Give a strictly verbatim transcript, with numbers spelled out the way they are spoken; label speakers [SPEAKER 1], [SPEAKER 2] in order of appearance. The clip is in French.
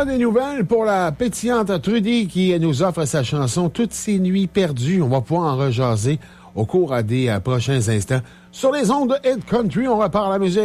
[SPEAKER 1] a des nouvelles pour la pétillante Trudy qui nous offre sa chanson Toutes ces nuits perdues. On va pouvoir en rejaser au cours des euh, prochains instants. Sur les ondes de Hit Country, on repart la musique.